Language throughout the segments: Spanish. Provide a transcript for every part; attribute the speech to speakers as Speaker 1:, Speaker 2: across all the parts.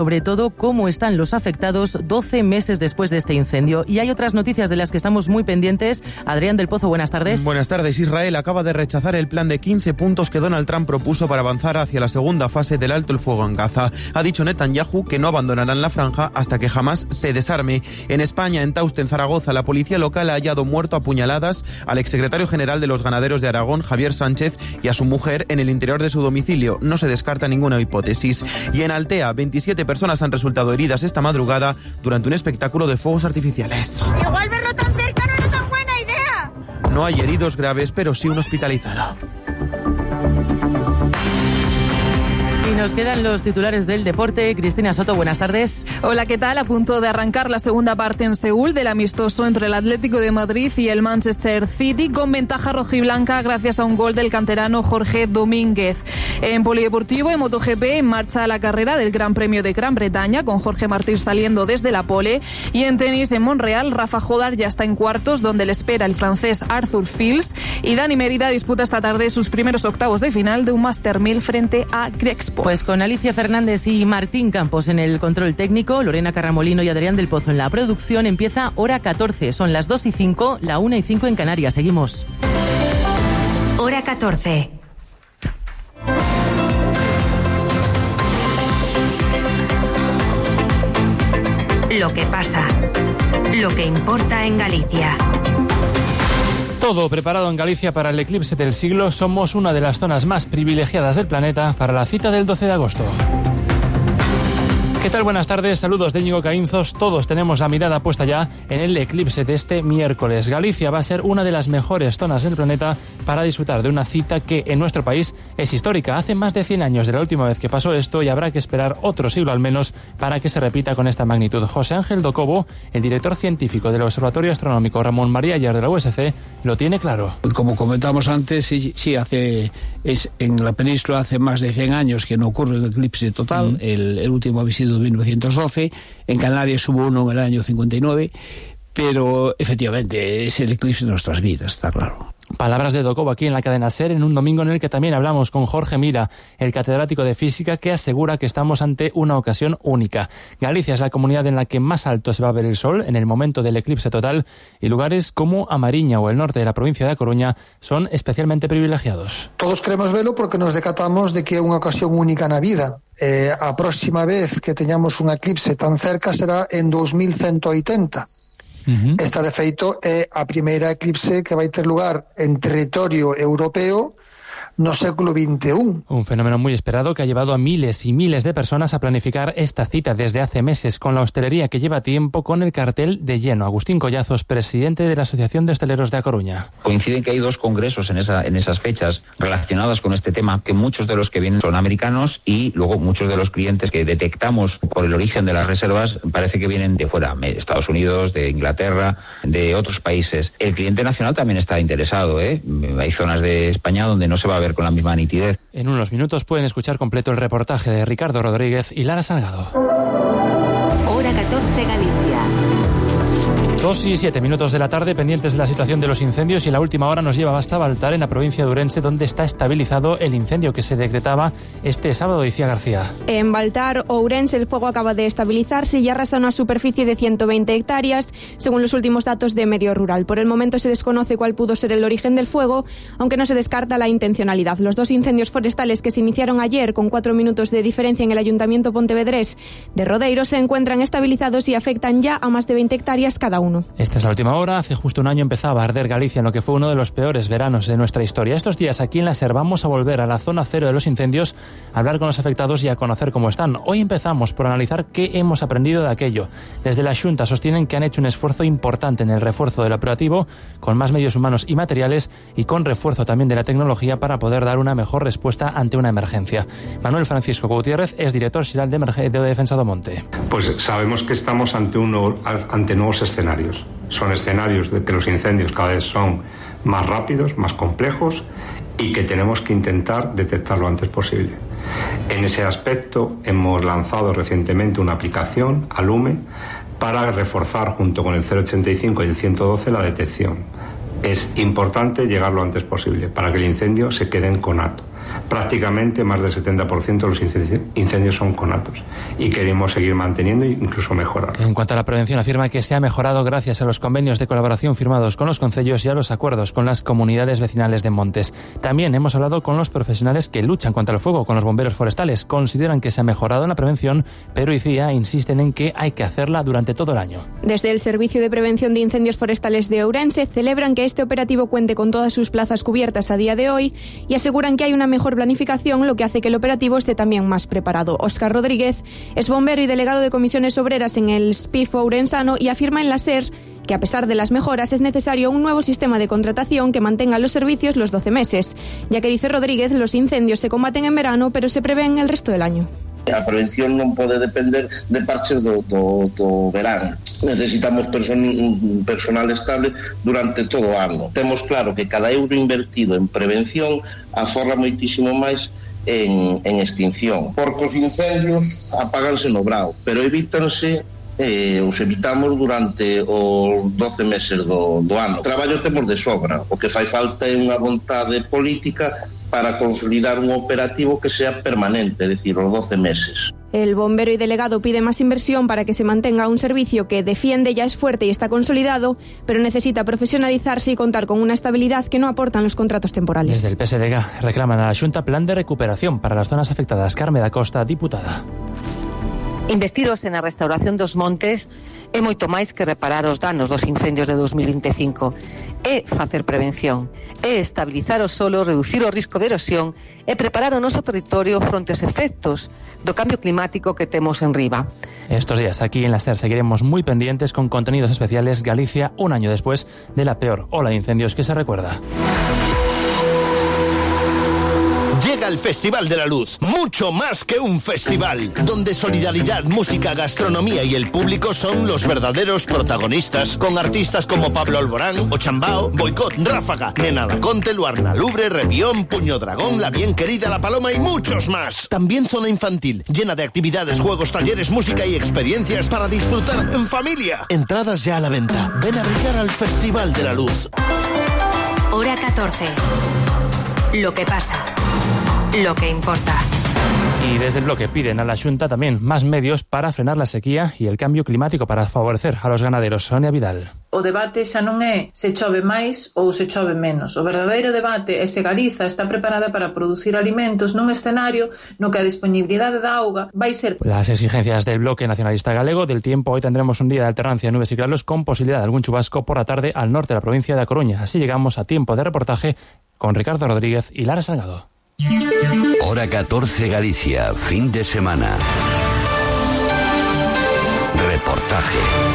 Speaker 1: sobre todo cómo están los afectados 12 meses después de este incendio. Y hay otras noticias de las que estamos muy pendientes. Adrián del Pozo, buenas tardes.
Speaker 2: Buenas tardes. Israel acaba de rechazar el plan de 15 puntos que Donald Trump propuso para avanzar hacia la segunda fase del alto el fuego en Gaza. Ha dicho Netanyahu que no abandonarán la franja hasta que jamás se desarme. En España, en Tauste, en Zaragoza, la policía local ha hallado muerto a puñaladas al exsecretario general de los ganaderos de Aragón, Javier Sánchez, y a su mujer en el interior de su domicilio. No se descarta ninguna hipótesis. Y en Altea, 27 personas han resultado heridas esta madrugada durante un espectáculo de fuegos artificiales.
Speaker 3: Igual verlo tan cerca no era tan buena idea.
Speaker 2: No hay heridos graves, pero sí un hospitalizado.
Speaker 1: Y nos quedan los titulares del deporte. Cristina Soto, buenas tardes.
Speaker 4: Hola, ¿qué tal? A punto de arrancar la segunda parte en Seúl del amistoso entre el Atlético de Madrid y el Manchester City, con ventaja rojiblanca gracias a un gol del canterano Jorge Domínguez. En polideportivo, en MotoGP, en marcha la carrera del Gran Premio de Gran Bretaña, con Jorge Martín saliendo desde la pole. Y en tenis, en Montreal, Rafa Jodar ya está en cuartos, donde le espera el francés Arthur Fils. Y Dani Mérida disputa esta tarde sus primeros octavos de final de un Master 1000 frente a Grexpo.
Speaker 1: Pues con Alicia Fernández y Martín Campos en el control técnico, Lorena Carramolino y Adrián del Pozo en la producción, empieza Hora 14. Son las 2:05, la 1:05 en Canarias. Seguimos.
Speaker 5: Hora 14. Lo que pasa. Lo que importa en Galicia.
Speaker 6: Todo preparado en Galicia para el eclipse del siglo. Somos una de las zonas más privilegiadas del planeta para la cita del 12 de agosto. ¿Qué tal? Buenas tardes, saludos de Íñigo Caínzos. Todos tenemos la mirada puesta ya en el eclipse de este miércoles. Galicia va a ser una de las mejores zonas del planeta para disfrutar de una cita que en nuestro país es histórica. Hace más de 100 años de la última vez que pasó esto y habrá que esperar otro siglo al menos para que se repita con esta magnitud. José Ángel Docobo, el director científico del Observatorio Astronómico Ramón María Ayar de la USC, lo tiene claro.
Speaker 7: Como comentamos antes, sí, en la península hace más de 100 años que no ocurre un eclipse total. El último ha sido en 1912, en Canarias hubo uno en el año 59, pero efectivamente es el eclipse de nuestras vidas, está claro.
Speaker 6: Palabras de Docobo aquí en la cadena SER en un domingo en el que también hablamos con Jorge Mira, el catedrático de física, que asegura que estamos ante una ocasión única. Galicia es la comunidad en la que más alto se va a ver el sol en el momento del eclipse total, y lugares como A Mariña o el norte de la provincia de A Coruña son especialmente privilegiados.
Speaker 8: Todos queremos verlo porque nos decatamos de que é unha ocasión única na vida. A próxima vez que teñamos un eclipse tan cerca será en 2180. Esta, de feito, é a primeira eclipse que vai ter lugar en territorio europeo no século XXI.
Speaker 6: Un fenómeno muy esperado que ha llevado a miles y miles de personas a planificar esta cita desde hace meses, con la hostelería que lleva tiempo con el cartel de lleno. Agustín Collazos, presidente de la Asociación de Hosteleros de A Coruña.
Speaker 9: Coinciden que hay dos congresos en esas fechas relacionadas con este tema, que muchos de los que vienen son americanos y luego muchos de los clientes que detectamos por el origen de las reservas parece que vienen de fuera, de Estados Unidos, de Inglaterra, de otros países. El cliente nacional también está interesado, Hay zonas de España donde no se va a ver con la misma nitidez.
Speaker 6: En unos minutos pueden escuchar completo el reportaje de Ricardo Rodríguez y Lara Salgado.
Speaker 5: Hora 14 Galicia.
Speaker 6: 2:07 de la tarde, pendientes de la situación de los incendios, y la última hora nos lleva hasta Baltar, en la provincia de Ourense, donde está estabilizado el incendio que se decretaba este sábado, Icía García.
Speaker 10: En Baltar, Ourense, el fuego acaba de estabilizarse y arrasa una superficie de 120 hectáreas, según los últimos datos de Medio Rural. Por el momento se desconoce cuál pudo ser el origen del fuego, aunque no se descarta la intencionalidad. Los dos incendios forestales que se iniciaron ayer con 4 minutos de diferencia en el Ayuntamiento pontevedrés de Rodeiro se encuentran estabilizados y afectan ya a más de 20 hectáreas cada uno.
Speaker 6: Esta es la última hora. Hace justo un año empezaba a arder Galicia en lo que fue uno de los peores veranos de nuestra historia. Estos días aquí en la SER vamos a volver a la zona cero de los incendios, a hablar con los afectados y a conocer cómo están. Hoy empezamos por analizar qué hemos aprendido de aquello. Desde la Xunta sostienen que han hecho un esfuerzo importante en el refuerzo del operativo, con más medios humanos y materiales, y con refuerzo también de la tecnología para poder dar una mejor respuesta ante una emergencia. Manuel Francisco Gutiérrez es director xeral de Defensa do Monte.
Speaker 11: Pues sabemos que estamos ante nuevos escenarios. Son escenarios de que los incendios cada vez son más rápidos, más complejos, y que tenemos que intentar detectar lo antes posible. En ese aspecto hemos lanzado recientemente una aplicación, Alume, para reforzar junto con el 085 y el 112 la detección. Es importante llegar lo antes posible para que el incendio se quede en conato. Prácticamente más del 70% de los incendios son conatos y queremos seguir manteniendo e incluso mejorar.
Speaker 6: En cuanto a la prevención, afirma que se ha mejorado gracias a los convenios de colaboración firmados con los concellos y a los acuerdos con las comunidades vecinales de montes. También hemos hablado con los profesionales que luchan contra el fuego, con los bomberos forestales. Consideran que se ha mejorado en la prevención, pero ICIA insisten en que hay que hacerla durante todo el año.
Speaker 10: Desde el Servicio de Prevención de Incendios Forestales de Ourense celebran que este operativo cuente con todas sus plazas cubiertas a día de hoy y aseguran que hay una mejor planificación, lo que hace que el operativo esté también más preparado. Óscar Rodríguez es bombero y delegado de comisiones obreras en el SPIF ourensano y afirma en la SER que a pesar de las mejoras es necesario un nuevo sistema de contratación que mantenga los servicios los 12 meses, ya que dice Rodríguez los incendios se combaten en verano pero se prevén el resto del año.
Speaker 12: A prevención non pode depender de parches do verán. Necesitamos personal estable durante todo o ano. Temos claro que cada euro invertido en prevención aforra moitísimo máis en extinción. Porque os incendios apáganse no brao, pero evítanse os evitamos durante os 12 meses do ano. Traballo temos de sobra. O que fai falta é unha vontade política para consolidar un operativo que sea permanente, es decir, los 12 meses.
Speaker 10: El bombero y delegado pide más inversión para que se mantenga un servicio que defiende, ya es fuerte y está consolidado, pero necesita profesionalizarse y contar con una estabilidad que no aportan los contratos temporales.
Speaker 6: Desde el PSDG reclaman a la Xunta plan de recuperación para las zonas afectadas. Carme da Costa, diputada.
Speaker 13: Investiros en a restauración dos montes é moito máis que reparar os danos dos incendios de 2025. É facer prevención, é estabilizar o solo, reducir o risco de erosión e preparar o noso territorio fronte aos efectos do cambio climático que temos en riba.
Speaker 6: Estos días aquí en la SER seguiremos muy pendientes con contenidos especiales. Galicia, un año después de la peor ola de incendios que se recuerda.
Speaker 14: Llega el Festival de la Luz, mucho más que un festival, donde solidaridad, música, gastronomía y el público son los verdaderos protagonistas, con artistas como Pablo Alborán, Ochambao, Boicot, Ráfaga, Nena Laconte, Luarna Lubre, Revión, Puño Dragón, La Bien Querida, La Paloma y muchos más. También zona infantil, llena de actividades, juegos, talleres, música y experiencias para disfrutar en familia. Entradas ya a la venta. Ven a brillar al Festival de la Luz.
Speaker 5: Hora 14. Lo que pasa. Lo que importa.
Speaker 6: Y desde el bloque piden a la Xunta también más medios para frenar la sequía y el cambio climático para favorecer a los ganaderos. Sonia Vidal.
Speaker 15: O debate xa non é se chove máis ou se chove menos. O verdadeiro debate é se Galiza está preparada para producir alimentos nun escenario no que a disponibilidade da auga vai ser...
Speaker 6: Las exigencias del bloque nacionalista galego del tiempo. Hoy tendremos un día de alternancia de nubes y claros con posibilidad de algún chubasco por la tarde al norte de la provincia de A Coruña. Así llegamos a tiempo de reportaje con Ricardo Rodríguez y Lara Salgado.
Speaker 16: Hora 14 Galicia, fin de semana. Reportaje.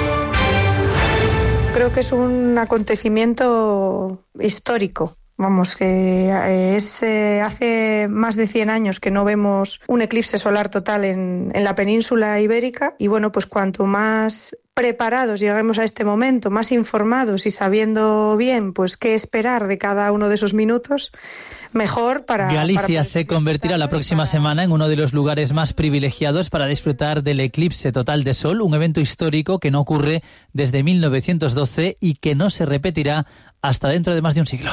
Speaker 17: Creo que es un acontecimiento histórico. Vamos, que hace más de 100 años que no vemos un eclipse solar total en la península ibérica y bueno, pues cuanto más preparados lleguemos a este momento, más informados y sabiendo bien pues qué esperar de cada uno de esos minutos, mejor para...
Speaker 18: Galicia se convertirá la próxima semana en uno de los lugares más privilegiados para disfrutar del eclipse total de sol, un evento histórico que no ocurre desde 1912 y que no se repetirá hasta dentro de más de un siglo.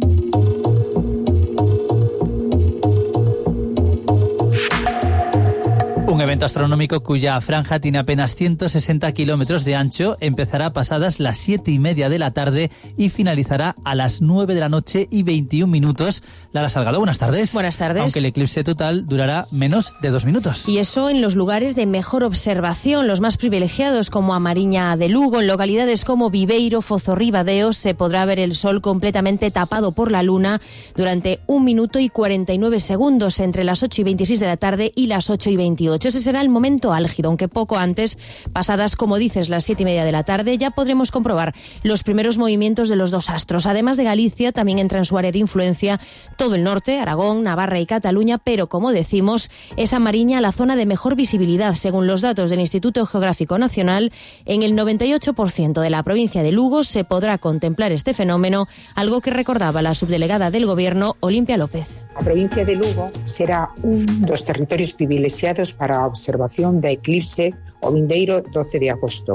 Speaker 18: Un evento astronómico cuya franja tiene apenas 160 kilómetros de ancho, empezará pasadas las 7:30 de la tarde y finalizará a las 9 de la noche y 21 minutos. Lara Salgado, buenas tardes.
Speaker 19: Buenas tardes.
Speaker 18: Aunque el eclipse total durará menos de 2 minutos.
Speaker 19: Y eso en los lugares de mejor observación, los más privilegiados como a Mariña de Lugo, en localidades como Viveiro, Fozorribadeo, se podrá ver el sol completamente tapado por la luna durante 1 minuto y 49 segundos entre las 8:26 de la tarde y las 8:28. Ese será el momento álgido, aunque poco antes, pasadas, como dices, las 7:30 de la tarde, ya podremos comprobar los primeros movimientos de los dos astros. Además de Galicia, también entra en su área de influencia todo el norte, Aragón, Navarra y Cataluña, pero, como decimos, es a Mariña la zona de mejor visibilidad. Según los datos del Instituto Geográfico Nacional, en el 98% de la provincia de Lugo se podrá contemplar este fenómeno, algo que recordaba la subdelegada del Gobierno, Olimpia López.
Speaker 20: A provincia de Lugo será un dos territorios privilexiados para a observación da eclipse o vindeiro 12 de agosto.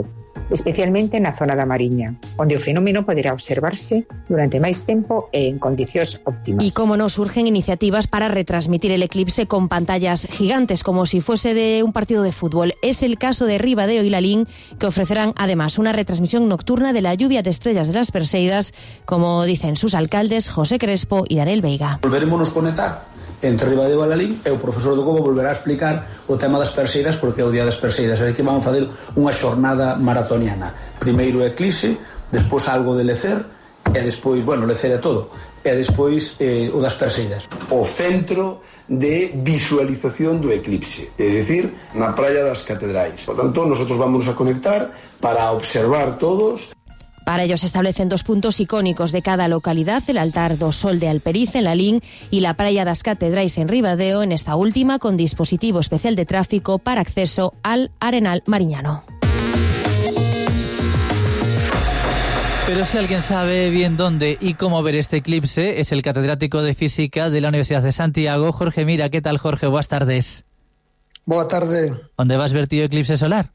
Speaker 20: especialmente na zona da Mariña, onde o fenómeno poderá observarse durante máis tempo e en condicións óptimas.
Speaker 19: Y como no, surgen iniciativas para retransmitir el eclipse con pantallas gigantes, como si fuese de un partido de fútbol. Es el caso de Ribadeo y Lalín, que ofrecerán además una retransmisión nocturna de la lluvia de estrellas de las Perseidas, como dicen sus alcaldes José Crespo y Daniel Veiga.
Speaker 21: Volveremos nos conectar entre Ribadeo e Lalín, e o profesor do Cobo volverá a explicar o tema das Perseidas, porque é o día das Perseidas, é que vamos fazer unha xornada maratoniana. Primeiro eclipse, despois algo de lecer, e despois, bueno, lecer é todo, e despois o das Perseidas. O centro de visualización do eclipse, é dicir, na praia das Catedrais. Por tanto, nosotros vamos a conectar para observar todos.
Speaker 19: Para ello se establecen 2 puntos icónicos de cada localidad, el altar do Sol de Alperiz en Lalín y la praia das Catedrais en Ribadeo, en esta última con dispositivo especial de tráfico para acceso al Arenal Mariñano.
Speaker 18: Pero si alguien sabe bien dónde y cómo ver este eclipse, es el catedrático de Física de la Universidad de Santiago, Jorge Mira. ¿Qué tal, Jorge? Buenas tardes.
Speaker 8: Boa tarde.
Speaker 18: ¿Dónde vas ver tío eclipse solar?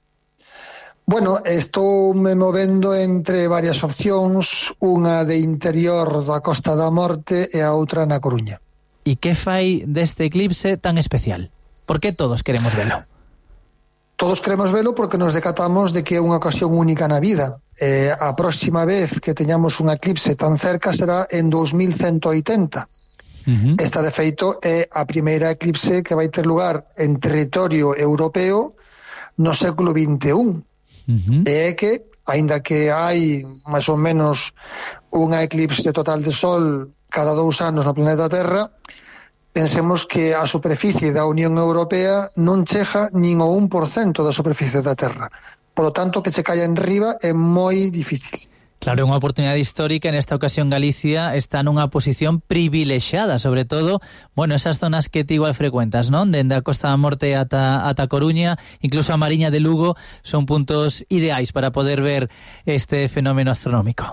Speaker 8: Bueno, estou me movendo entre varias opcións, unha de interior da Costa da Morte e a outra na Coruña.
Speaker 18: E que fai deste eclipse tan especial? Por que todos queremos velo?
Speaker 8: Todos queremos velo porque nos decatamos de que é unha ocasión única na vida. A próxima vez que teñamos un eclipse tan cerca será en 2180. Esta, de feito, é a primeira eclipse que vai ter lugar en territorio europeo no século XXI. E é que, aínda que hai máis ou menos unha eclipse total de Sol cada 2 anos no planeta Terra, pensemos que a superficie da Unión Europea non chega nin o 1% da superficie da Terra. Por lo tanto, que che caia en riba é moi difícil.
Speaker 18: Claro, é unha oportunidade histórica. En esta ocasión Galicia está nunha posición privilexiada, sobre todo, bueno, esas zonas que ti igual frecuentas, non? Dende a Costa da Morte ata Coruña, incluso a Mariña de Lugo, son puntos ideais para poder ver este fenómeno astronómico.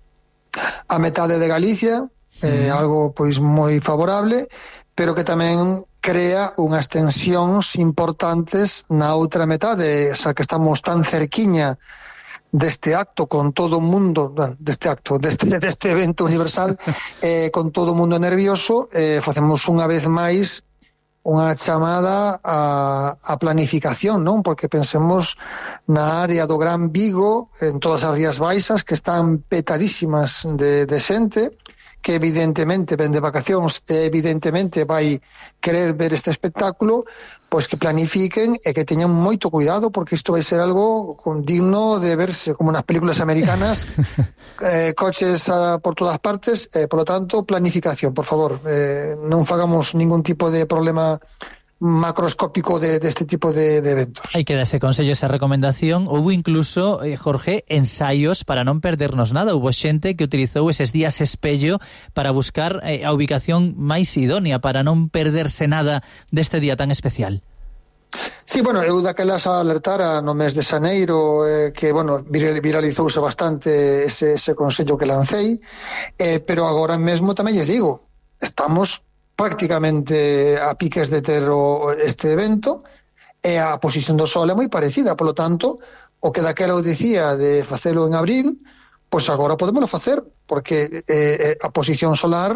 Speaker 8: A metade de Galicia é algo pois moi favorable, pero que tamén crea unhas tensións importantes na outra metade, xa que estamos tan cerquiña deste acto con todo o mundo, deste evento universal, con todo o mundo nervioso, facemos unha vez máis unha chamada a planificación, non? Porque pensemos na área do Gran Vigo, en todas as Rías Baixas, que están petadísimas de xente, que evidentemente ven de vacacións e evidentemente vai querer ver este espectáculo, pois que planifiquen e que teñan moito cuidado, porque isto vai ser algo digno de verse como nas películas americanas, coches por todas partes, por lo tanto, planificación, por favor, non fagamos ningún tipo de problema macroscópico deste tipo de eventos.
Speaker 18: Hai que dar ese consello, esa recomendación. Houve incluso, Jorge, ensaios para non perdernos nada. Houve xente que utilizou eses días espello para buscar a ubicación máis idónea para non perderse nada deste día tan especial.
Speaker 8: Sí, bueno, eu daquelas a alertara no mes de xaneiro, que, bueno, viralizouse bastante ese consello que lancei, pero agora mesmo tamén lles digo, estamos prácticamente a piques de ter este evento, e a posición do Sol é moi parecida, polo tanto, o que daquela eu dicía de facelo en abril, pois agora podémoslo facer, porque a posición solar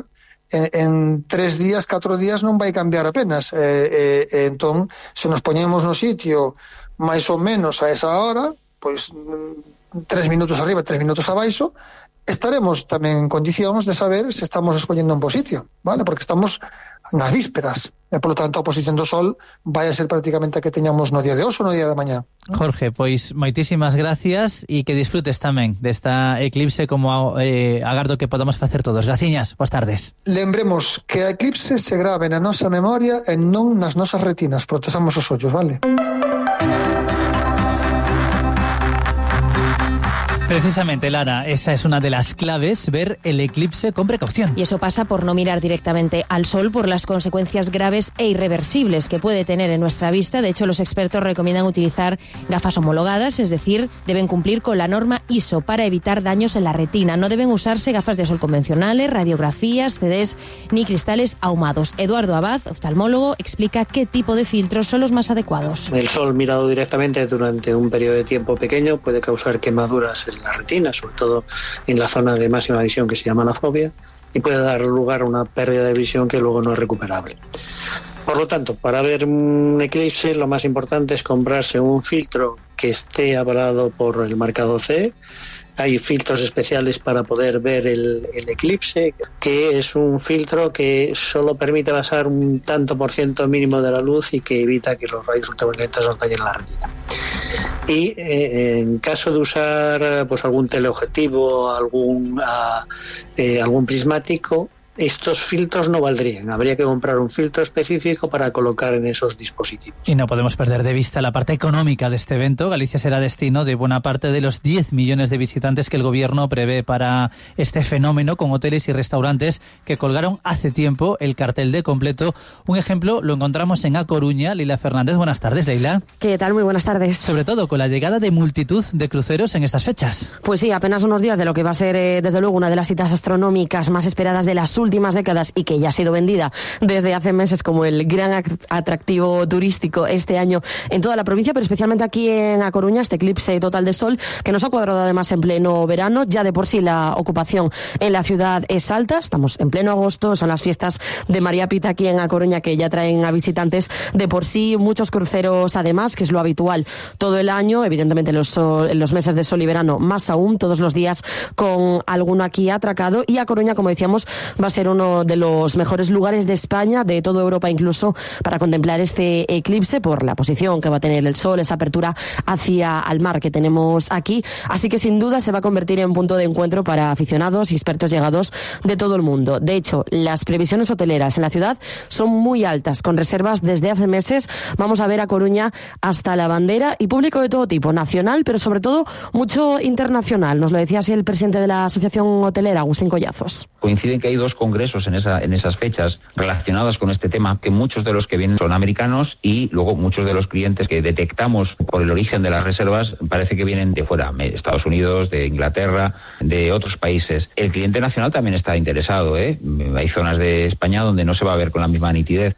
Speaker 8: en 3 días, 4 días non vai cambiar apenas. Entón, se nos poñemos no sitio máis ou menos a esa hora, pois 3 minutos arriba, 3 minutos abaixo, estaremos tamén en condicións de saber se estamos escollendo un bo sitio, vale? Porque estamos nas vísperas, e polo tanto a posición do Sol vai a ser prácticamente a que teñamos no día de hoxe ou no día de mañá.
Speaker 18: Jorge, pois moitísimas gracias e que disfrutes tamén desta eclipse como agardo que podamos facer todos. Graciñas, boas tardes.
Speaker 8: Lembremos que a eclipse se grave na nosa memoria e non nas nosas retinas, protexamos os ollos, vale?
Speaker 18: Precisamente, Lara, esa es una de las claves, ver el eclipse con precaución.
Speaker 19: Y eso pasa por no mirar directamente al sol por las consecuencias graves e irreversibles que puede tener en nuestra vista. De hecho, los expertos recomiendan utilizar gafas homologadas, es decir, deben cumplir con la norma ISO para evitar daños en la retina. No deben usarse gafas de sol convencionales, radiografías, CDs ni cristales ahumados. Eduardo Abad, oftalmólogo, explica qué tipo de filtros son los más adecuados.
Speaker 3: El sol mirado directamente durante un periodo de tiempo pequeño puede causar quemaduras en la retina, sobre todo en la zona de máxima visión que se llama la fobia, y puede dar lugar a una pérdida de visión que luego no es recuperable. Por lo tanto, para ver un eclipse lo más importante es comprarse un filtro que esté avalado por el marcado CE. Hay filtros especiales para poder ver el eclipse, que es un filtro que solo permite pasar un tanto por ciento mínimo de la luz y que evita que los rayos ultravioletas nos dañen la retina. Y en caso de usar pues algún teleobjetivo, algún prismático, estos filtros no valdrían. Habría que comprar un filtro específico para colocar en esos dispositivos.
Speaker 18: Y no podemos perder de vista la parte económica de este evento. Galicia será destino de buena parte de los 10 millones de visitantes que el gobierno prevé para este fenómeno, con hoteles y restaurantes que colgaron hace tiempo el cartel de completo. Un ejemplo lo encontramos en A Coruña. Leila Fernández, buenas tardes, Leila.
Speaker 22: ¿Qué tal? Muy buenas tardes.
Speaker 18: Sobre todo con la llegada de multitud de cruceros en estas fechas.
Speaker 22: Pues sí, apenas unos días de lo que va a ser, desde luego, una de las citas astronómicas más esperadas de las últimas décadas y que ya ha sido vendida desde hace meses como el gran atractivo turístico este año en toda la provincia, pero especialmente aquí en A Coruña, este eclipse total de sol que nos ha cuadrado además en pleno verano. Ya de por sí la ocupación en la ciudad es alta, estamos en pleno agosto, son las fiestas de María Pita aquí en A Coruña que ya traen a visitantes de por sí, muchos cruceros además, que es lo habitual todo el año, evidentemente en los meses de sol y verano más aún, todos los días con alguno aquí atracado. Y A Coruña, como decíamos, va a ser uno de los mejores lugares de España, de toda Europa incluso, para contemplar este eclipse por la posición que va a tener el sol, esa apertura hacia el mar que tenemos aquí. Así que sin duda se va a convertir en punto de encuentro para aficionados y expertos llegados de todo el mundo. De hecho, las previsiones hoteleras en la ciudad son muy altas, con reservas desde hace meses. Vamos a ver A Coruña hasta la bandera y público de todo tipo, nacional, pero sobre todo mucho internacional. Nos lo decía así el presidente de la Asociación Hotelera, Agustín Collazos.
Speaker 9: Coinciden que hay dos congresos en esas fechas relacionadas con este tema, que muchos de los que vienen son americanos y luego muchos de los clientes que detectamos por el origen de las reservas parece que vienen de fuera, Estados Unidos, de Inglaterra, de otros países. El cliente nacional también está interesado, Hay zonas de España donde no se va a ver con la misma nitidez.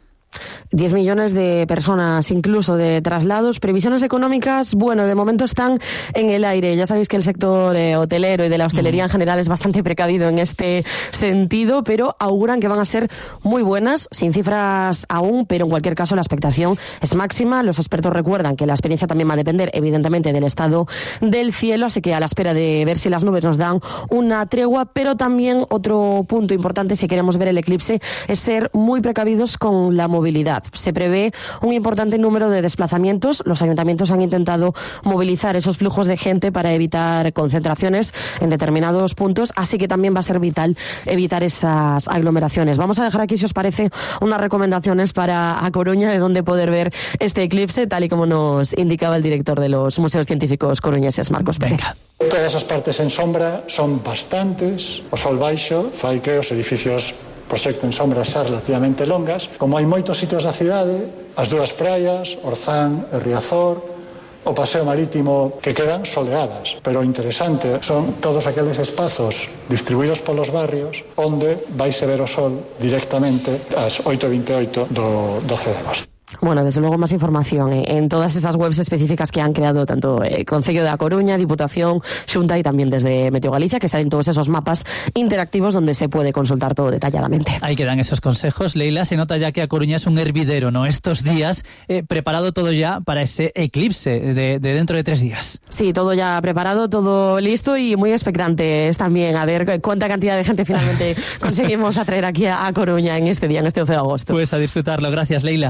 Speaker 22: 10 millones de personas, incluso de traslados. Previsiones económicas, bueno, de momento están en el aire. Ya sabéis que el sector hotelero y de la hostelería en general es bastante precavido en este sentido, pero auguran que van a ser muy buenas, sin cifras aún, pero en cualquier caso la expectación es máxima. Los expertos recuerdan que la experiencia también va a depender, evidentemente, del estado del cielo, así que a la espera de ver si las nubes nos dan una tregua, pero también otro punto importante si queremos ver el eclipse es ser muy precavidos con la movilidad. Se prevé un importante número de desplazamientos. Los ayuntamientos han intentado movilizar esos flujos de gente para evitar concentraciones en determinados puntos, así que también va a ser vital evitar esas aglomeraciones. Vamos a dejar aquí, si os parece, unas recomendaciones para A Coruña de dónde poder ver este eclipse, tal y como nos indicaba el director de los Museos Científicos coruñeses, Marcos Pérez.
Speaker 23: Todas as partes en sombra son bastantes. O sol baixo fai que os edificios proxecten sombras xa relativamente longas. Como hai moitos sitios da cidade, as dúas praias, Orzán e Riazor, o paseo marítimo, que quedan soleadas. Pero o interesante son todos aqueles espazos distribuídos polos barrios onde vaise ver o sol directamente ás 8:28 do 12 de agosto.
Speaker 22: Bueno, desde luego más información en todas esas webs específicas que han creado tanto Concello de A Coruña, Diputación, Xunta y también desde Meteo Galicia, que salen todos esos mapas interactivos donde se puede consultar todo detalladamente.
Speaker 18: Ahí quedan esos consejos. Leila, se nota ya que A Coruña es un hervidero, ¿no? Estos días, preparado todo ya para ese eclipse de dentro de 3 días.
Speaker 22: Sí, todo ya preparado, todo listo y muy expectantes también a ver cuánta cantidad de gente finalmente conseguimos atraer aquí a Coruña en este día, en este 12 de agosto.
Speaker 18: Pues a disfrutarlo. Gracias, Leila.
Speaker 22: Gracias.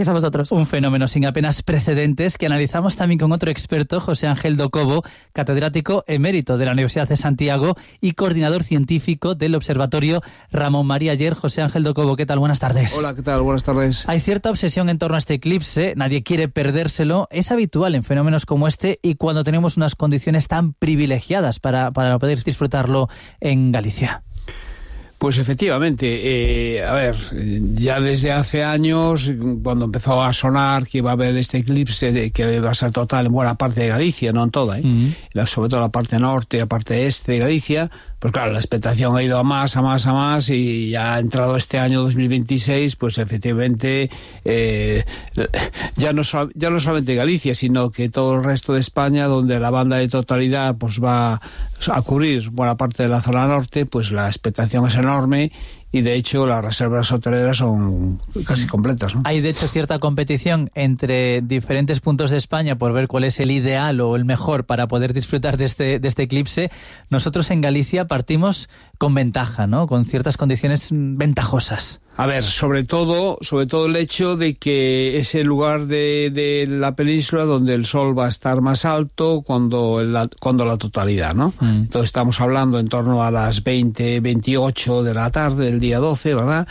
Speaker 22: Gracias a vosotros.
Speaker 18: Un fenómeno sin apenas precedentes que analizamos también con otro experto, José Ángel Docobo, catedrático emérito de la Universidad de Santiago y coordinador científico del Observatorio Ramón María Aller. José Ángel Docobo, ¿qué tal? Buenas tardes.
Speaker 7: Hola, ¿qué tal? Buenas tardes.
Speaker 18: Hay cierta obsesión en torno a este eclipse, nadie quiere perdérselo. Es habitual en fenómenos como este y cuando tenemos unas condiciones tan privilegiadas para poder disfrutarlo en Galicia.
Speaker 7: Pues efectivamente, a ver, ya desde hace años, cuando empezó a sonar que iba a haber este eclipse, que va a ser total en buena parte de Galicia, no en toda, sobre todo la parte norte y la parte este de Galicia, pues claro, la expectación ha ido a más y ya ha entrado este año 2026, pues efectivamente ya no solamente Galicia, sino que todo el resto de España, donde la banda de totalidad pues va a cubrir buena parte de la zona norte, pues la expectación es enorme y de hecho las reservas hoteleras son casi completas, ¿no?
Speaker 18: Hay de hecho cierta competición entre diferentes puntos de España por ver cuál es el ideal o el mejor para poder disfrutar de este eclipse. Nosotros en Galicia partimos con ventaja, ¿no? Con ciertas condiciones ventajosas.
Speaker 7: A ver, sobre todo el hecho de que es el lugar de la península donde el sol va a estar más alto cuando la totalidad, ¿no? Entonces estamos hablando en torno a las 20-28 de la tarde del día 12, ¿verdad?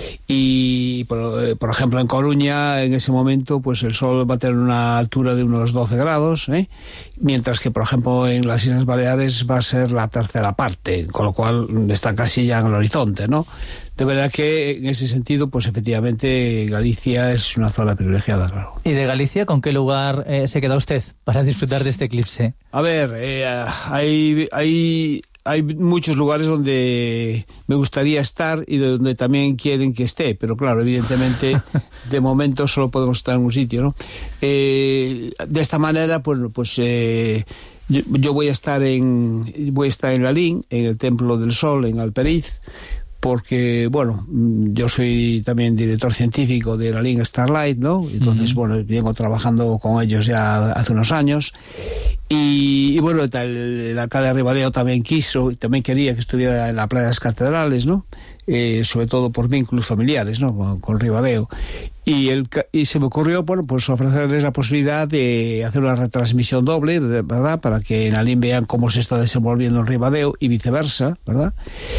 Speaker 7: Y por ejemplo en Coruña en ese momento pues el sol va a tener una altura de unos 12 grados, mientras que por ejemplo en las Islas Baleares va a ser la tercera parte, con lo cual está casi ya en el horizonte, ¿no? De verdad que en ese sentido, pues efectivamente Galicia es una zona privilegiada, claro.
Speaker 18: ¿Y de Galicia con qué lugar se queda usted para disfrutar de este eclipse?
Speaker 7: A ver, hay muchos lugares donde me gustaría estar y donde también quieren que esté, pero claro, evidentemente de momento solo podemos estar en un sitio, ¿no? De esta manera, pues yo voy a estar en Lalín, en el Templo del Sol, en Alperiz, porque, bueno, yo soy también director científico de la Lalín Starlight, ¿no? Entonces, bueno, vengo trabajando con ellos ya hace unos años. Y bueno, el alcalde de Ribadeo también también quería que estuviera en la Playa de las Catedrales, ¿no? Sobre todo por vínculos familiares, ¿no? Con Ribadeo. Y se me ocurrió, bueno, pues ofrecerles la posibilidad de hacer una retransmisión doble, ¿verdad? Para que en Lalín vean cómo se está desenvolviendo en Ribadeo y viceversa, ¿verdad?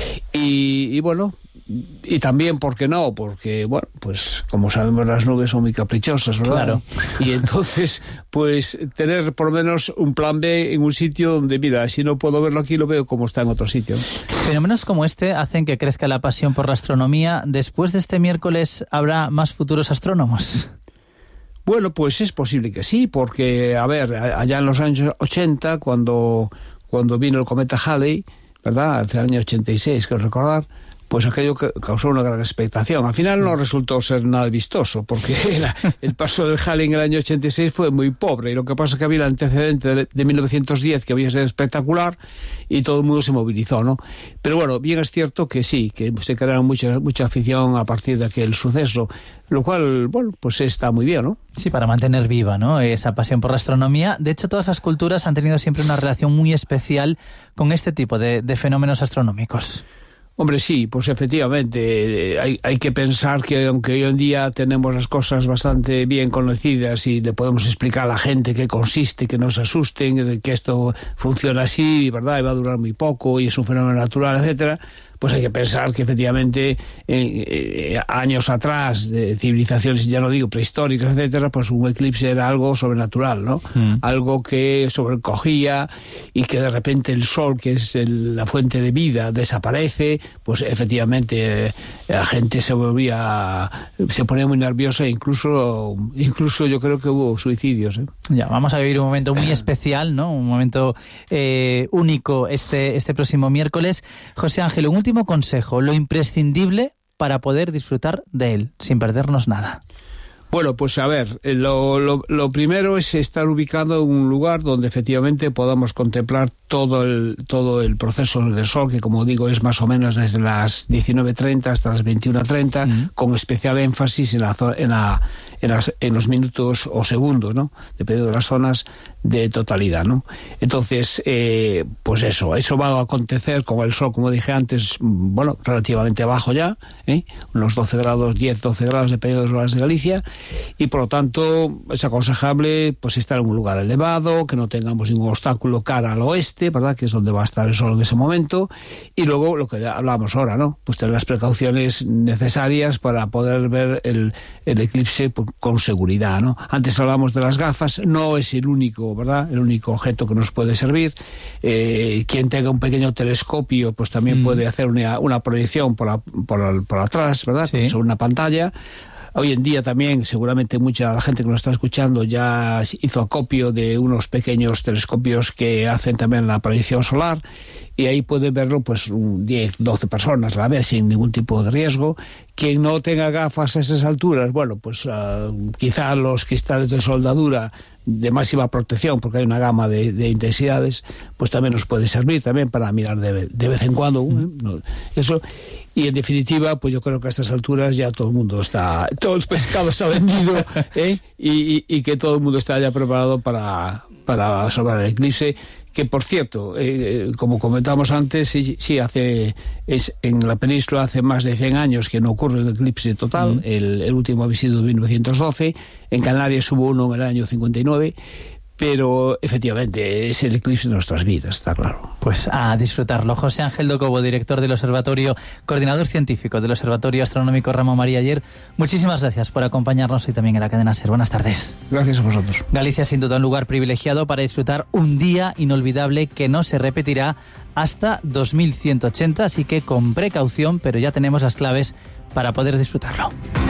Speaker 7: Y bueno, y también, ¿por qué no? Porque, bueno, pues como sabemos las nubes son muy caprichosas, ¿verdad?
Speaker 18: Claro.
Speaker 7: Y entonces, pues tener por lo menos un plan B en un sitio donde, mira, si no puedo verlo aquí, lo veo como está en otro sitio.
Speaker 18: Fenómenos como este hacen que crezca la pasión por la astronomía. Después de este miércoles, ¿habrá más futuros astrónomos?
Speaker 7: Bueno, pues es posible que sí, porque, a ver, allá en los años 80, cuando vino el cometa Halley, ¿verdad? Hace el año 86, creo recordar, pues aquello causó una gran expectación. Al final no resultó ser nada vistoso, porque el paso del Halley en el año 86 fue muy pobre, y lo que pasa es que había el antecedente de 1910 que había sido espectacular, y todo el mundo se movilizó, ¿no? Pero bueno, bien es cierto que sí, que se crearon mucha afición a partir de aquel suceso, lo cual, bueno, pues está muy bien, ¿no?
Speaker 18: Sí, para mantener viva, ¿no?, esa pasión por la astronomía. De hecho, todas las culturas han tenido siempre una relación muy especial con este tipo de fenómenos astronómicos.
Speaker 7: Hombre, sí, pues efectivamente hay que pensar que aunque hoy en día tenemos las cosas bastante bien conocidas y le podemos explicar a la gente qué consiste, que no se asusten, que esto funciona así, ¿verdad?, y va a durar muy poco y es un fenómeno natural, etcétera, pues hay que pensar que efectivamente años atrás, de civilizaciones, ya no digo prehistóricas, etcétera, pues un eclipse era algo sobrenatural, ¿no? Algo que sobrecogía y que de repente el sol, que es la fuente de vida, desaparece, pues efectivamente la gente se ponía muy nerviosa e incluso yo creo que hubo suicidios, ¿eh?
Speaker 18: Ya, vamos a vivir un momento muy especial, ¿no? Un momento único este próximo miércoles. José Ángel, un último consejo, lo imprescindible para poder disfrutar de él, sin perdernos nada.
Speaker 7: Bueno, pues a ver, lo primero es estar ubicado en un lugar donde efectivamente podamos contemplar todo el proceso del sol, que como digo es más o menos desde las 19:30 hasta las 21:30, con especial énfasis en en los minutos o segundos, ¿no? Dependiendo de las zonas de totalidad, ¿no? Entonces, pues eso va a acontecer con el sol, como dije antes, bueno, relativamente bajo ya, unos 12 grados, 10, 12 grados dependiendo de las horas de Galicia, y por lo tanto es aconsejable pues estar en un lugar elevado, que no tengamos ningún obstáculo cara al oeste, ¿verdad? Que es donde va a estar el sol en ese momento, y luego lo que hablábamos ahora, ¿no? Pues tener las precauciones necesarias para poder ver el eclipse con seguridad, ¿no? Antes hablamos de las gafas, no es el único, ¿verdad? El único objeto que nos puede servir. Quien tenga un pequeño telescopio, pues también puede hacer una proyección por atrás, ¿verdad? Sí. Sobre una pantalla. Hoy en día también, seguramente mucha gente que nos está escuchando ya hizo acopio de unos pequeños telescopios que hacen también la proyección solar, y ahí puede verlo pues 10, 12 personas a la vez sin ningún tipo de riesgo. Quien no tenga gafas a esas alturas, bueno, pues quizá los cristales de soldadura de máxima protección, porque hay una gama de intensidades, pues también nos puede servir también para mirar de vez en cuando, eso. Y en definitiva, pues yo creo que a estas alturas ya todo el pescado está vendido, y que todo el mundo está ya preparado para observar el eclipse, que por cierto, como comentamos antes, en la península hace más de 100 años que no ocurre un eclipse total. El último había sido en 1912, en Canarias hubo uno en el año 59, pero efectivamente es el eclipse de nuestras vidas, está claro.
Speaker 18: Pues a disfrutarlo. José Ángel Docobo, director del Observatorio, coordinador científico del Observatorio Astronómico Ramón María Aller, muchísimas gracias por acompañarnos hoy también en la cadena SER. Buenas tardes.
Speaker 7: Gracias a vosotros.
Speaker 18: Galicia, sin duda, un lugar privilegiado para disfrutar un día inolvidable que no se repetirá hasta 2180, así que con precaución, pero ya tenemos las claves para poder disfrutarlo.